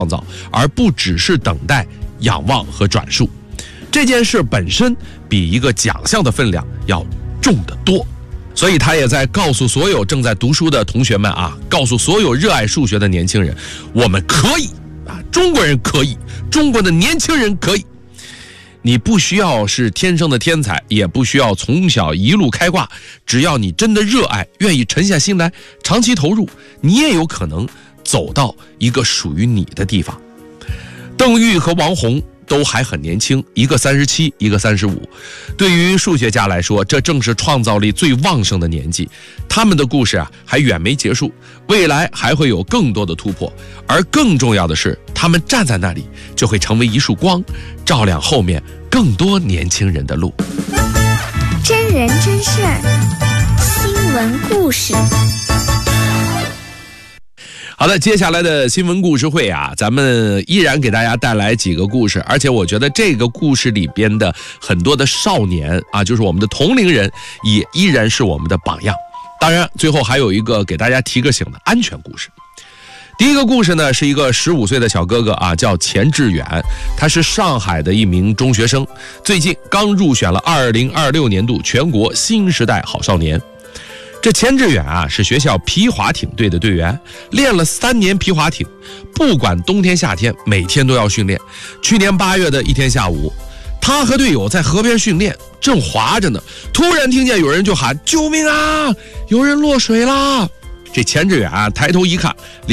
创造，而不只是等待、仰望和转述。这件事本身比一个奖项的分量要重得多。所以他也在告诉所有正在读书的同学们啊，告诉所有热爱数学的年轻人，我们可以啊，中国人可以，中国的年轻人可以。你不需要是天生的天才，也不需要从小一路开挂，只要你真的热爱，愿意沉下心来，长期投入，你也有可能走到一个属于你的地方。邓玉和王红都还很年轻，一个37，一个35。对于数学家来说，这正是创造力最旺盛的年纪。他们的故事啊，还远没结束，未来还会有更多的突破。而更重要的是，他们站在那里，就会成为一束光，照亮后面更多年轻人的路。 真人真事儿，新闻故事。 好的，接下来的新闻故事会啊，咱们依然给大家带来几个故事，而且我觉得这个故事里边的很多的少年啊，就是我们的同龄人，也依然是我们的榜样。当然，最后还有一个给大家提个醒的安全故事。第一个故事呢，是一个15岁的小哥哥啊，叫钱志远，他是上海的一名中学生，最近刚入选了2026年度全国新时代好少年。这钱志远啊，是学校皮划艇队的队员，练了3年皮划艇，不管冬天夏天，每天都要训练。去年8月的一天下午，他和队友在河边训练，正划着呢，突然听见有人就喊：“救命啊！有人落水啦！”这钱志远啊，抬头一看，